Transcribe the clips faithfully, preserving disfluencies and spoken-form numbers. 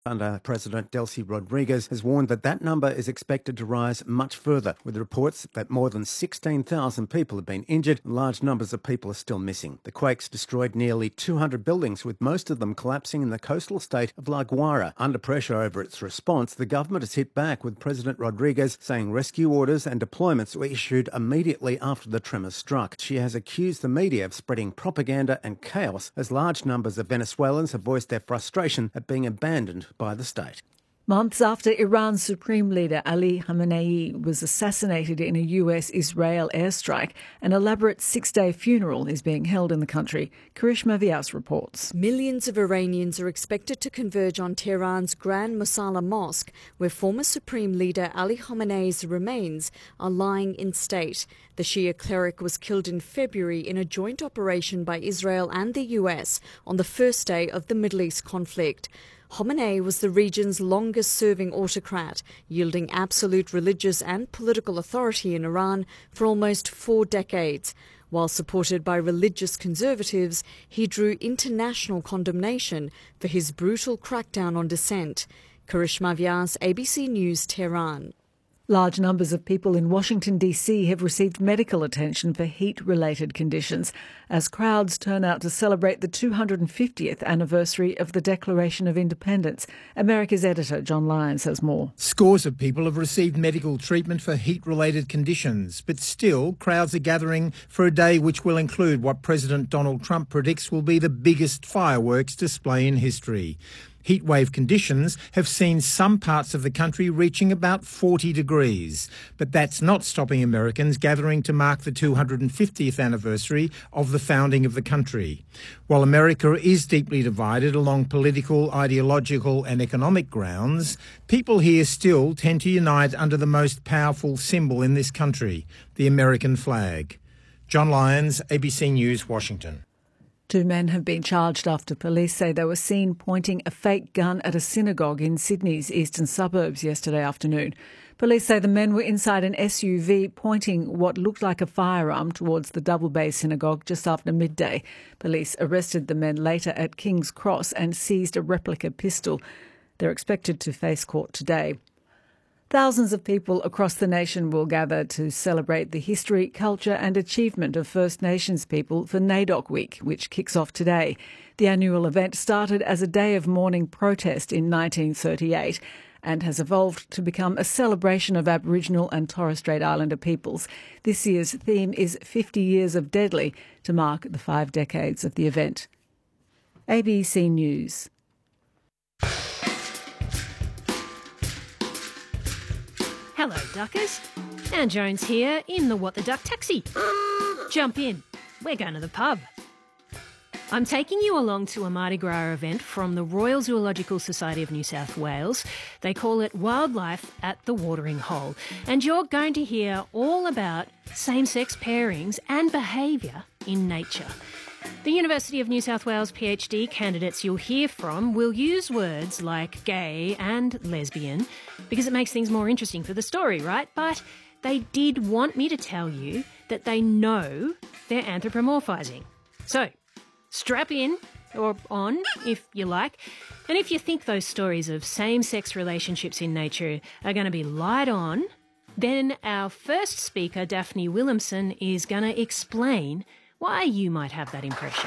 Under President Delcy Rodriguez has warned that that number is expected to rise much further, with reports that more than sixteen thousand people have been injured and large numbers of people are still missing. The quakes destroyed nearly two hundred buildings, with most of them collapsing in the coastal state of La Guaira. Under pressure over its response, the government has hit back, with President Rodriguez saying rescue orders and deployments were issued immediately after the tremors struck. She has accused the media of spreading propaganda and chaos as large numbers of Venezuelans have voiced their frustration at being abandoned by the state. Months after Iran's supreme leader Ali Khamenei was assassinated in a U S-Israel airstrike, an elaborate six-day funeral is being held in the country. Karishma Vyas reports. Millions of Iranians are expected to converge on Tehran's Grand Mosalla Mosque, where former supreme leader Ali Khamenei's remains are lying in state. The Shia cleric was killed in February in a joint operation by Israel and the U S on the first day of the Middle East conflict. Khamenei was the region's longest-serving autocrat, yielding absolute religious and political authority in Iran for almost four decades. While supported by religious conservatives, he drew international condemnation for his brutal crackdown on dissent. Karishma Vyas, A B C News, Tehran. Large numbers of people in Washington, D C have received medical attention for heat-related conditions as crowds turn out to celebrate the two hundred fiftieth anniversary of the Declaration of Independence. America's editor, John Lyons, has more. Scores of people have received medical treatment for heat-related conditions, but still crowds are gathering for a day which will include what President Donald Trump predicts will be the biggest fireworks display in history. Heatwave conditions have seen some parts of the country reaching about forty degrees, but that's not stopping Americans gathering to mark the two hundred fiftieth anniversary of the founding of the country. While America is deeply divided along political, ideological and economic grounds, people here still tend to unite under the most powerful symbol in this country, the American flag. John Lyons, A B C News, Washington. Two men have been charged after police say they were seen pointing a fake gun at a synagogue in Sydney's eastern suburbs yesterday afternoon. Police say the men were inside an S U V pointing what looked like a firearm towards the Double Bay synagogue just after midday. Police arrested the men later at King's Cross and seized a replica pistol. They're expected to face court today. Thousands of people across the nation will gather to celebrate the history, culture and achievement of First Nations people for NAIDOC Week, which kicks off today. The annual event started as a day of mourning protest in nineteen thirty-eight and has evolved to become a celebration of Aboriginal and Torres Strait Islander peoples. This year's theme is fifty years of Deadly, to mark the five decades of the event. A B C News. Hello, Duckers. Anne Jones here in the What the Duck taxi. Jump in. We're going to the pub. I'm taking you along to a Mardi Gras event from the Royal Zoological Society of New South Wales. They call it Wildlife at the Watering Hole. And you're going to hear all about same-sex pairings and behaviour in nature. The University of New South Wales PhD candidates you'll hear from will use words like gay and lesbian because it makes things more interesting for the story, right? But they did want me to tell you that they know they're anthropomorphising. So, strap in, or on, if you like. And if you think those stories of same-sex relationships in nature are going to be light on, then our first speaker, Daphne Williamson, is going to explain why you might have that impression.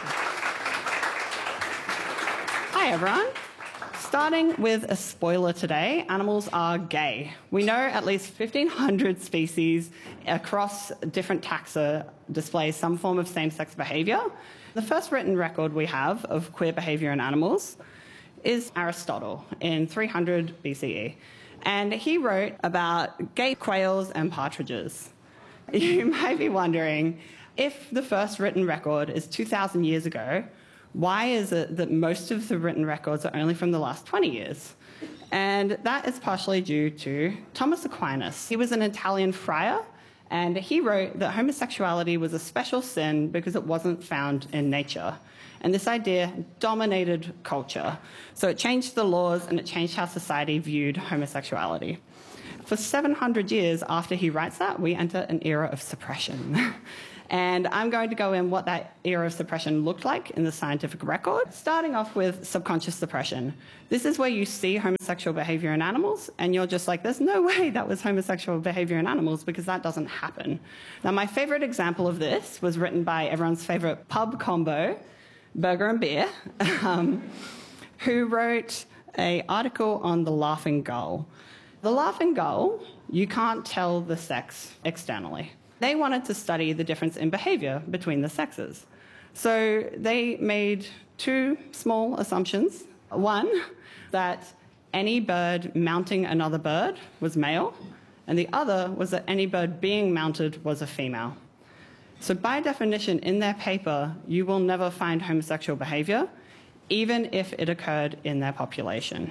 Hi everyone. Starting with a spoiler today, animals are gay. We know at least fifteen hundred species across different taxa display some form of same-sex behaviour. The first written record we have of queer behaviour in animals is Aristotle in three hundred B C E. And he wrote about gay quails and partridges. You may be wondering, if the first written record is two thousand years ago, why is it that most of the written records are only from the last twenty years? And that is partially due to Thomas Aquinas. He was an Italian friar, and he wrote that homosexuality was a special sin because it wasn't found in nature. And this idea dominated culture. So it changed the laws and it changed how society viewed homosexuality. For seven hundred years after he writes that, we enter an era of suppression. And I'm going to go in what that era of suppression looked like in the scientific record, starting off with subconscious suppression. This is where you see homosexual behavior in animals, and you're just like, there's no way that was homosexual behavior in animals, because that doesn't happen. Now, my favorite example of this was written by everyone's favorite pub combo, Burger and Beer, um, who wrote an article on the laughing gull. The laughing gull, you can't tell the sex externally. They wanted to study the difference in behavior between the sexes. So they made two small assumptions. One, that any bird mounting another bird was male, and the other was that any bird being mounted was a female. So by definition, in their paper, you will never find homosexual behavior, even if it occurred in their population.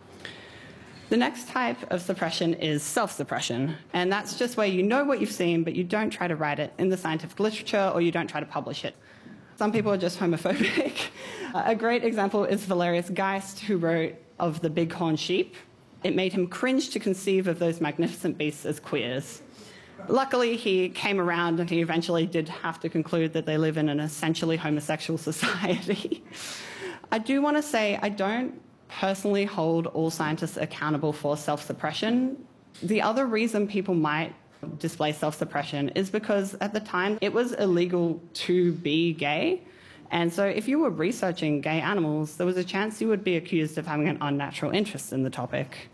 The next type of suppression is self-suppression, and that's just where you know what you've seen, but you don't try to write it in the scientific literature, or you don't try to publish it. Some people are just homophobic. A great example is Valerius Geist, who wrote of the bighorn sheep. It made him cringe to conceive of those magnificent beasts as queers. Luckily, he came around, and he eventually did have to conclude that they live in an essentially homosexual society. I do want to say I don't personally hold all scientists accountable for self-suppression. The other reason people might display self-suppression is because at the time it was illegal to be gay. And so if you were researching gay animals, there was a chance you would be accused of having an unnatural interest in the topic.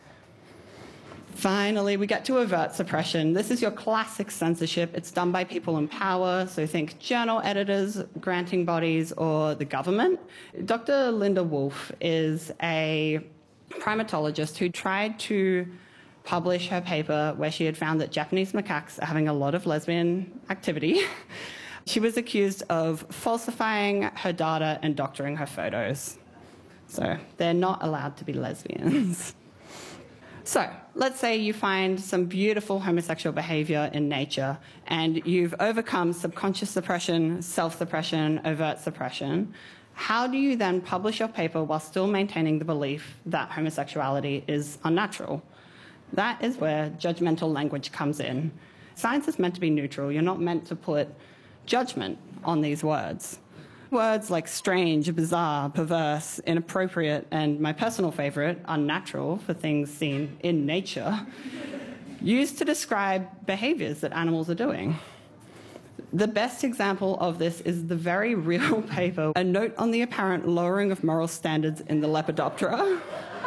Finally, we get to overt suppression. This is your classic censorship. It's done by people in power, so think journal editors, granting bodies, or the government. Doctor Linda Wolf is a primatologist who tried to publish her paper where she had found that Japanese macaques are having a lot of lesbian activity. She was accused of falsifying her data and doctoring her photos. So they're not allowed to be lesbians. So let's say you find some beautiful homosexual behavior in nature, and you've overcome subconscious suppression, self-suppression, overt suppression. How do you then publish your paper while still maintaining the belief that homosexuality is unnatural? That is where judgmental language comes in. Science is meant to be neutral. You're not meant to put judgment on these words. Words like strange, bizarre, perverse, inappropriate, and my personal favourite, unnatural, for things seen in nature, used to describe behaviours that animals are doing. The best example of this is the very real paper, A Note on the Apparent Lowering of Moral Standards in the Lepidoptera,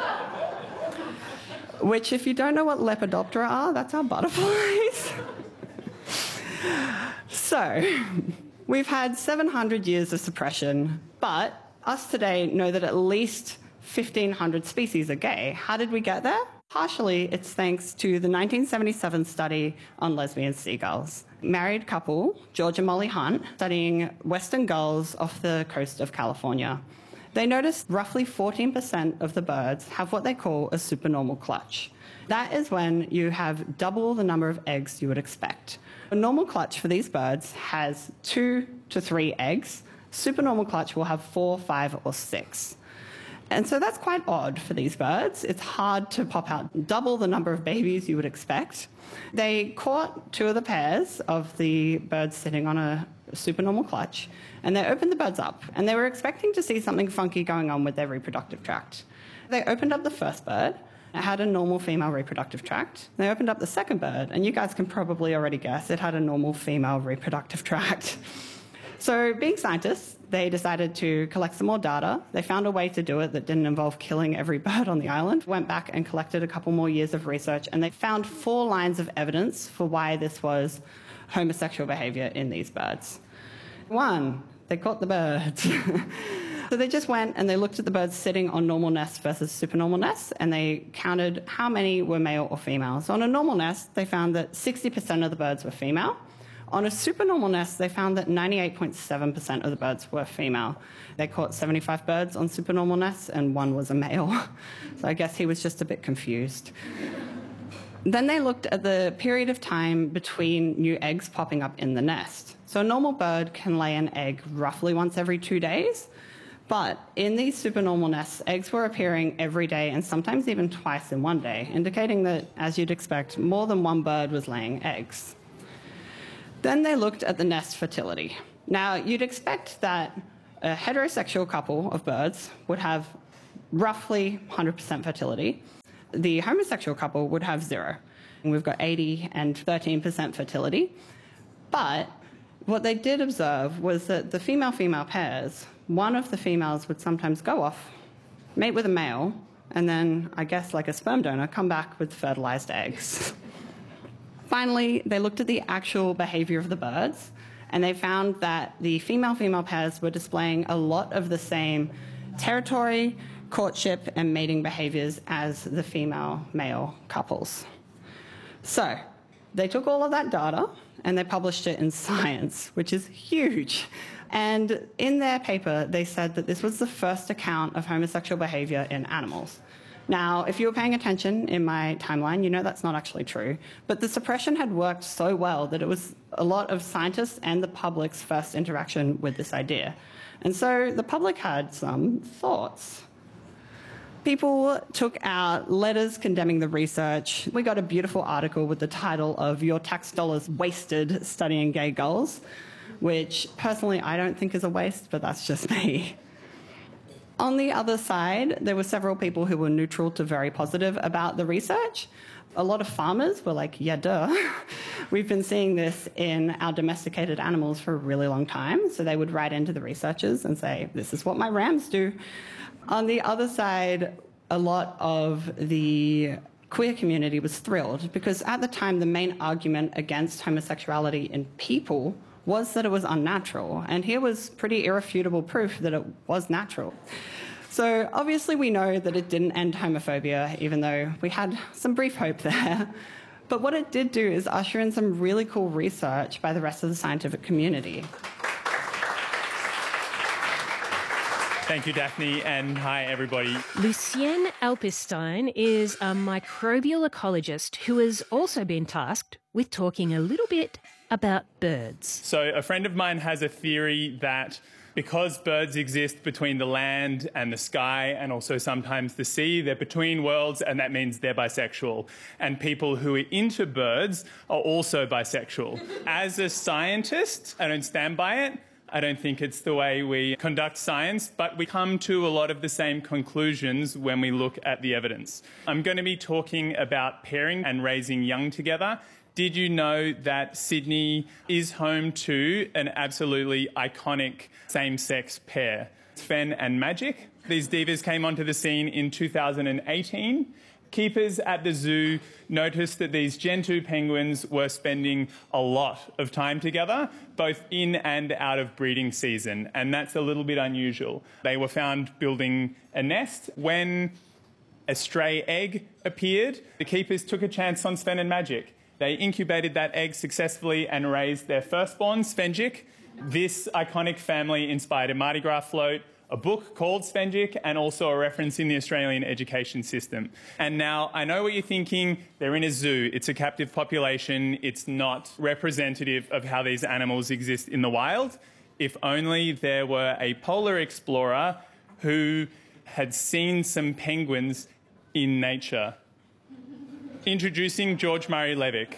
which, if you don't know what Lepidoptera are, that's our butterflies. So, we've had seven hundred years of suppression, but us today know that at least fifteen hundred species are gay. How did we get there? Partially, it's thanks to the nineteen seventy-seven study on lesbian seagulls. Married couple, George and Molly Hunt, studying western gulls off the coast of California. They noticed roughly fourteen percent of the birds have what they call a supernormal clutch. That is when you have double the number of eggs you would expect. A normal clutch for these birds has two to three eggs. Supernormal clutch will have four, five, or six. And so that's quite odd for these birds. It's hard to pop out double the number of babies you would expect. They caught two of the pairs of the birds sitting on a supernormal clutch, and they opened the birds up, and they were expecting to see something funky going on with their reproductive tract. They opened up the first bird. It had a normal female reproductive tract. They opened up the second bird, and you guys can probably already guess it had a normal female reproductive tract. So being scientists, they decided to collect some more data. They found a way to do it that didn't involve killing every bird on the island, went back and collected a couple more years of research, and they found four lines of evidence for why this was homosexual behavior in these birds. One, they caught the birds. So they just went and they looked at the birds sitting on normal nests versus supernormal nests, and they counted how many were male or female. So on a normal nest, they found that sixty percent of the birds were female. On a supernormal nest, they found that ninety-eight point seven percent of the birds were female. They caught seventy-five birds on supernormal nests, and one was a male. So I guess he was just a bit confused. Then they looked at the period of time between new eggs popping up in the nest. So a normal bird can lay an egg roughly once every two days. But in these supernormal nests, eggs were appearing every day and sometimes even twice in one day, indicating that, as you'd expect, more than one bird was laying eggs. Then they looked at the nest fertility. Now, you'd expect that a heterosexual couple of birds would have roughly one hundred percent fertility. The homosexual couple would have zero. We've got eighty and thirteen percent fertility. But what they did observe was that the female-female pairs, one of the females would sometimes go off, mate with a male, and then, I guess like a sperm donor, come back with fertilized eggs. Finally, they looked at the actual behavior of the birds, and they found that the female-female pairs were displaying a lot of the same territory, courtship, and mating behaviors as the female-male couples. So they took all of that data and they published it in Science, which is huge. And in their paper, they said that this was the first account of homosexual behavior in animals. Now, if you were paying attention in my timeline, you know that's not actually true. But the suppression had worked so well that it was a lot of scientists and the public's first interaction with this idea. And so the public had some thoughts. People took out letters condemning the research. We got a beautiful article with the title of "Your Tax Dollars Wasted Studying Gay Gulls," which personally I don't think is a waste, but that's just me. On the other side, there were several people who were neutral to very positive about the research. A lot of farmers were like, yeah, duh. We've been seeing this in our domesticated animals for a really long time. So they would write into the researchers and say, this is what my rams do. On the other side, a lot of the queer community was thrilled because at the time, the main argument against homosexuality in people was that it was unnatural. And here was pretty irrefutable proof that it was natural. So obviously we know that it didn't end homophobia, even though we had some brief hope there. But what it did do is usher in some really cool research by the rest of the scientific community. Thank you, Daphne, and hi, everybody. Lucienne Alpestein is a microbial ecologist who has also been tasked with talking a little bit about birds. So a friend of mine has a theory that because birds exist between the land and the sky and also sometimes the sea, they're between worlds, and that means they're bisexual. And people who are into birds are also bisexual. As a scientist, I don't stand by it. I don't think it's the way we conduct science, but we come to a lot of the same conclusions when we look at the evidence. I'm going to be talking about pairing and raising young together. Did you know that Sydney is home to an absolutely iconic same-sex pair, Sven and Magic? These divas came onto the scene in two thousand eighteen. Keepers at the zoo noticed that these Gentoo penguins were spending a lot of time together, both in and out of breeding season, and that's a little bit unusual. They were found building a nest. When a stray egg appeared, the keepers took a chance on Sven and Magic. They incubated that egg successfully and raised their firstborn, Svenjik. This iconic family inspired a Mardi Gras float, a book called Svenjik, and also a reference in the Australian education system. And now, I know what you're thinking, they're in a zoo, it's a captive population, it's not representative of how these animals exist in the wild. If only there were a polar explorer who had seen some penguins in nature. Introducing George Murray Levick.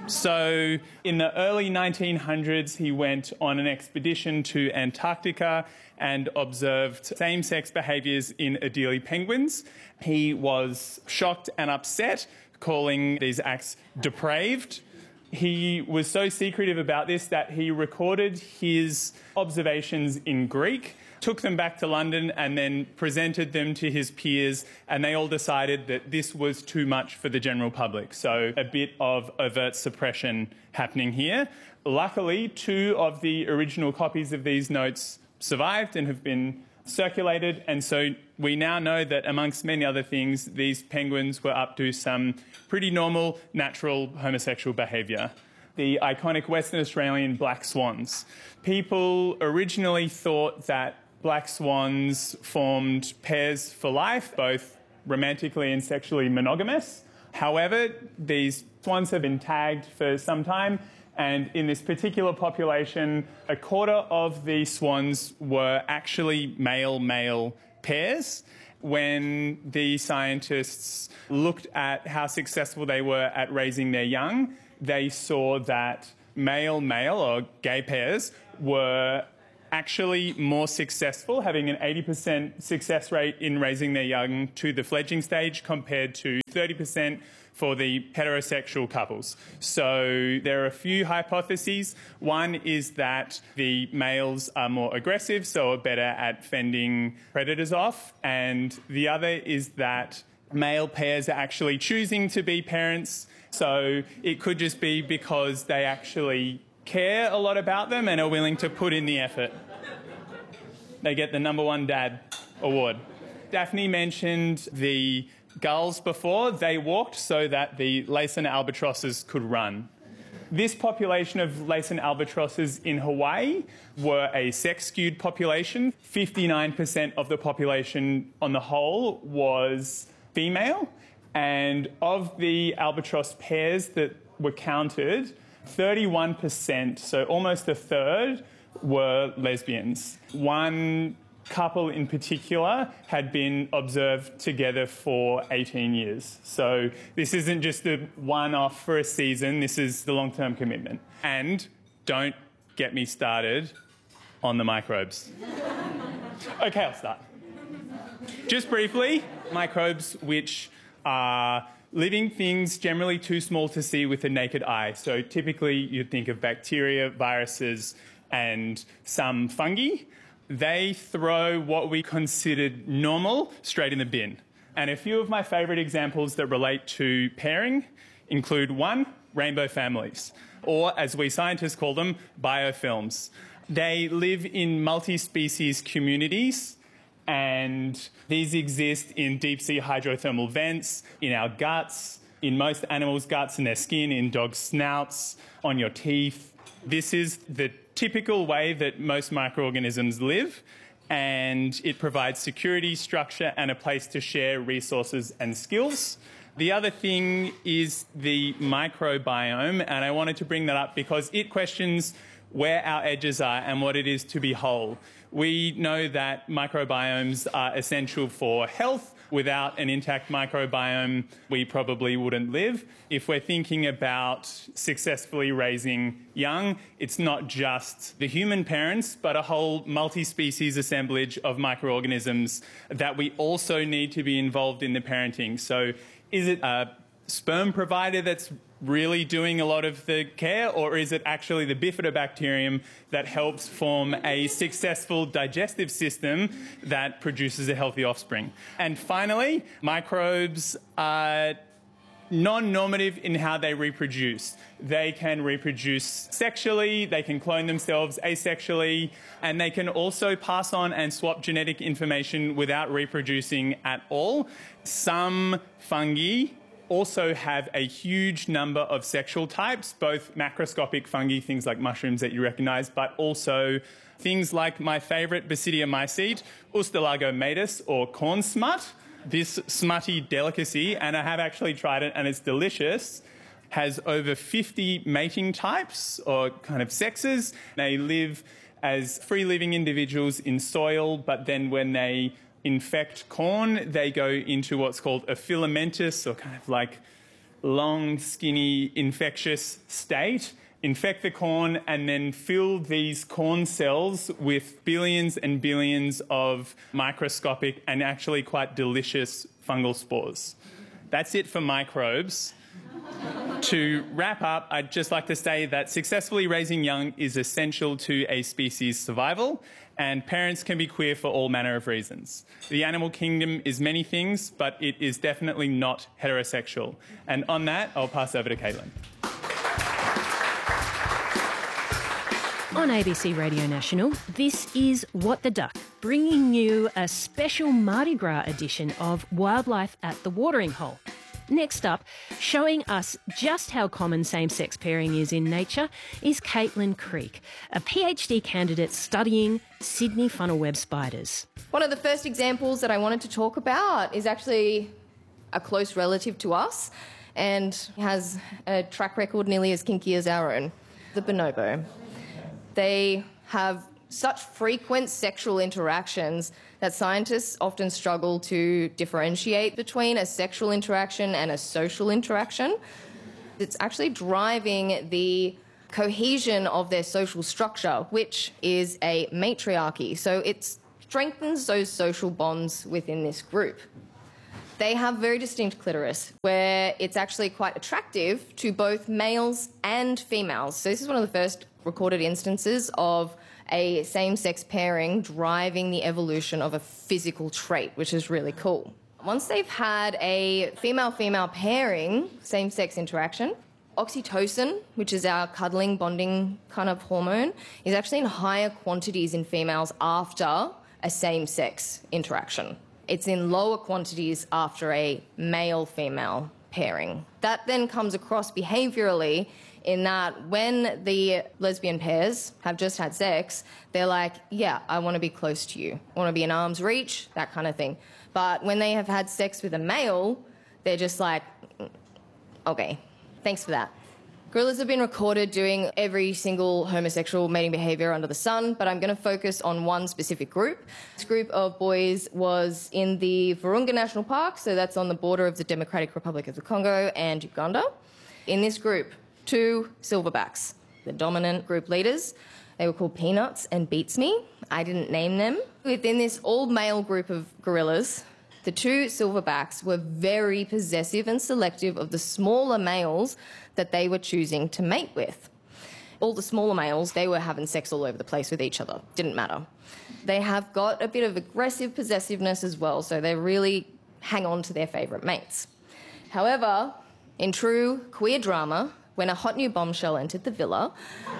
So in the early nineteen hundreds, he went on an expedition to Antarctica and observed same-sex behaviours in Adelie penguins. He was shocked and upset, calling these acts depraved. He was so secretive about this that he recorded his observations in Greek, took them back to London and then presented them to his peers, and they all decided that this was too much for the general public. So a bit of overt suppression happening here. Luckily, two of the original copies of these notes survived and have been circulated, and so we now know that, amongst many other things, these penguins were up to some pretty normal, natural homosexual behaviour. The iconic Western Australian black swans. People originally thought that black swans formed pairs for life, both romantically and sexually monogamous. However, these swans have been tagged for some time, And in this particular population, a quarter of the swans were actually male-male pairs. When the scientists looked at how successful they were at raising their young, they saw that male-male or gay pairs were actually more successful, having an eighty percent success rate in raising their young to the fledgling stage compared to thirty percent for the heterosexual couples. So there are a few hypotheses. One is that the males are more aggressive, so are better at fending predators off. And the other is that male pairs are actually choosing to be parents. So it could just be because they actually care a lot about them and are willing to put in the effort. They get the number one dad award. Daphne mentioned the gulls before. They walked so that the Laysan albatrosses could run. This population of Laysan albatrosses in Hawaii were a sex-skewed population. fifty-nine percent of the population on the whole was female. And of the albatross pairs that were counted, thirty-one percent, so almost a third, were lesbians. One couple in particular had been observed together for eighteen years. So this isn't just a one-off for a season, this is the long-term commitment. And don't get me started on the microbes. Okay, I'll start. Just briefly, microbes which are living things generally too small to see with the naked eye. So typically you'd think of bacteria, viruses, and some fungi. They throw what we considered normal straight in the bin. And a few of my favourite examples that relate to pairing include one, rainbow families, or as we scientists call them, biofilms. They live in multi-species communities, and these exist in deep-sea hydrothermal vents, in our guts, in most animals' guts, in their skin, in dogs' snouts, on your teeth. This is the typical way that most microorganisms live, and it provides security, structure, and a place to share resources and skills. The other thing is the microbiome, and I wanted to bring that up because it questions where our edges are and what it is to be whole. We know that microbiomes are essential for health. Without an intact microbiome, we probably wouldn't live. If we're thinking about successfully raising young, it's not just the human parents, but a whole multi-species assemblage of microorganisms that we also need to be involved in the parenting. So is it a sperm provider that's really doing a lot of the care, or is it actually the bifidobacterium that helps form a successful digestive system that produces a healthy offspring? And finally, microbes are non-normative in how they reproduce. They can reproduce sexually, they can clone themselves asexually, and they can also pass on and swap genetic information without reproducing at all. Some fungi also have a huge number of sexual types, both macroscopic fungi, things like mushrooms that you recognise, but also things like my favourite Basidiomycete, Ustalago matus, or corn smut. This smutty delicacy, and I have actually tried it and it's delicious, has over fifty mating types or kind of sexes. They live as free-living individuals in soil, but then when they infect corn, they go into what's called a filamentous, or kind of like long, skinny, infectious state, infect the corn, and then fill these corn cells with billions and billions of microscopic and actually quite delicious fungal spores. That's it for microbes. To wrap up, I'd just like to say that successfully raising young is essential to a species' survival, and parents can be queer for all manner of reasons. The animal kingdom is many things, but it is definitely not heterosexual. And on that, I'll pass over to Caitlin. On A B C Radio National, this is What the Duck, bringing you a special Mardi Gras edition of Wildlife at the Watering Hole. Next up, showing us just how common same-sex pairing is in nature, is Caitlin Creek, a PhD candidate studying Sydney funnel web spiders. One of the first examples that I wanted to talk about is actually a close relative to us and has a track record nearly as kinky as our own. the bonobo. They have such frequent sexual interactions that scientists often struggle to differentiate between a sexual interaction and a social interaction. It's actually driving the cohesion of their social structure, which is a matriarchy. So it strengthens those social bonds within this group. They have very distinct clitoris, where it's actually quite attractive to both males and females. So this is one of the first recorded instances of a same-sex pairing driving the evolution of a physical trait, which is really cool. Once they've had a female-female pairing, same-sex interaction, oxytocin, which is our cuddling, bonding kind of hormone, is actually in higher quantities in females after a same-sex interaction. It's in lower quantities after a male-female pairing. That then comes across behaviourally in that when the lesbian pairs have just had sex, they're like, yeah, I want to be close to you. I want to be in arm's reach, that kind of thing. But when they have had sex with a male, they're just like, okay, thanks for that. Gorillas have been recorded doing every single homosexual mating behaviour under the sun, but I'm going to focus on one specific group. This group of boys was in the Virunga National Park, so that's on the border of the Democratic Republic of the Congo and Uganda. In this group, two silverbacks, the dominant group leaders. They were called Peanuts and Beats Me. I didn't name them. Within this all-male group of gorillas, the two silverbacks were very possessive and selective of the smaller males that they were choosing to mate with. All the smaller males, they were having sex all over the place with each other. Didn't matter. They have got a bit of aggressive possessiveness as well, so they really hang on to their favourite mates. However, in true queer drama, when a hot new bombshell entered the villa,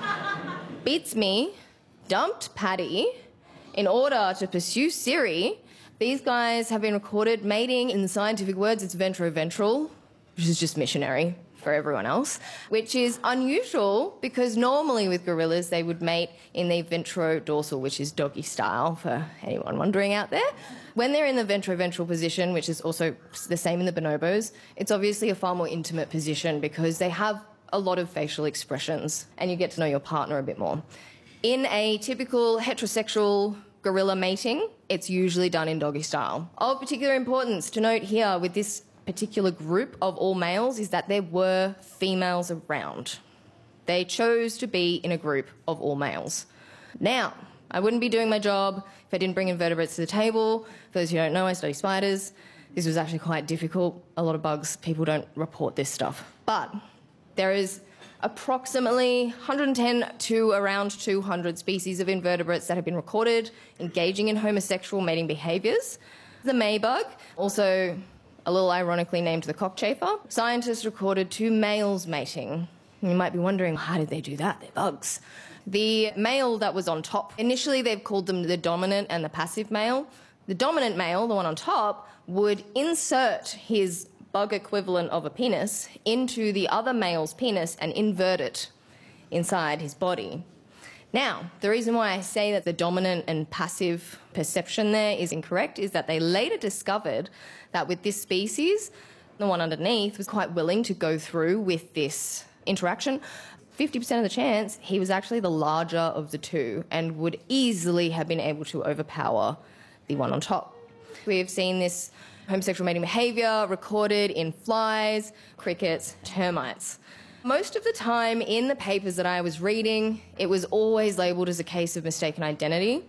Beats Me dumped Paddy in order to pursue Siri. These guys have been recorded mating. In the scientific words, it's ventroventral, which is just missionary for everyone else, which is unusual because normally with gorillas they would mate in the ventrodorsal, which is doggy style for anyone wondering out there. When they're in the ventroventral position, which is also the same in the bonobos, it's obviously a far more intimate position because they have a lot of facial expressions and you get to know your partner a bit more. In a typical heterosexual gorilla mating, it's usually done in doggy style. Of particular importance to note here with this particular group of all males is that there were females around. They chose to be in a group of all males. Now, I wouldn't be doing my job if I didn't bring invertebrates to the table. For those who don't know, I study spiders. This was actually quite difficult. A lot of bugs, people don't report this stuff. But there is approximately one hundred ten to around two hundred species of invertebrates that have been recorded engaging in homosexual mating behaviours. The maybug, also a little ironically named the cockchafer, scientists recorded two males mating. You might be wondering, how did they do that? They're bugs. The male that was on top, initially they've called them the dominant and the passive male. The dominant male, the one on top, would insert his bug equivalent of a penis into the other male's penis and invert it inside his body. Now, the reason why I say that the dominant and passive perception there is incorrect is that they later discovered that with this species, the one underneath was quite willing to go through with this interaction. fifty percent of the chance he was actually the larger of the two and would easily have been able to overpower the one on top. We have seen this homosexual mating behaviour recorded in flies, crickets, termites. Most of the time in the papers that I was reading, it was always labelled as a case of mistaken identity,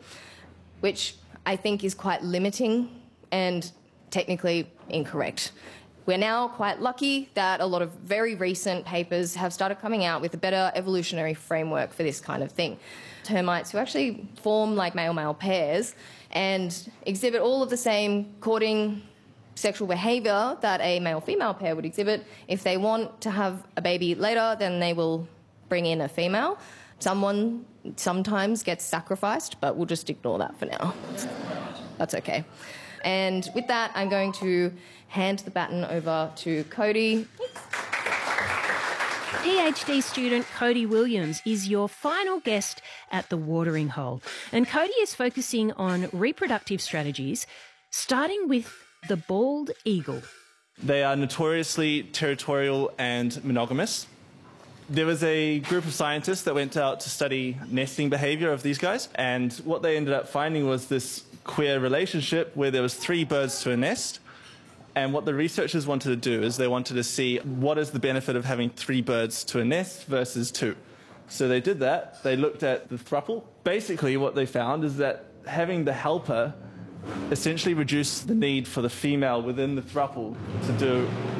which I think is quite limiting and technically incorrect. We're now quite lucky that a lot of very recent papers have started coming out with a better evolutionary framework for this kind of thing. Termites who actually form like male-male pairs and exhibit all of the same courting sexual behaviour that a male-female pair would exhibit. If they want to have a baby later, then they will bring in a female. Someone sometimes gets sacrificed, but we'll just ignore that for now. That's okay. And with that, I'm going to hand the baton over to Cody. PhD student Cody Williams is your final guest at the Watering Hole. And Cody is focusing on reproductive strategies, starting with the bald eagle. They are notoriously territorial and monogamous. There was a group of scientists that went out to study nesting behaviour of these guys, and what they ended up finding was this queer relationship where there was three birds to a nest. And what the researchers wanted to do is they wanted to see what is the benefit of having three birds to a nest versus two. So they did that. They looked at the thruple. Basically what they found is that having the helper essentially reduced the need for the female within the thruple to do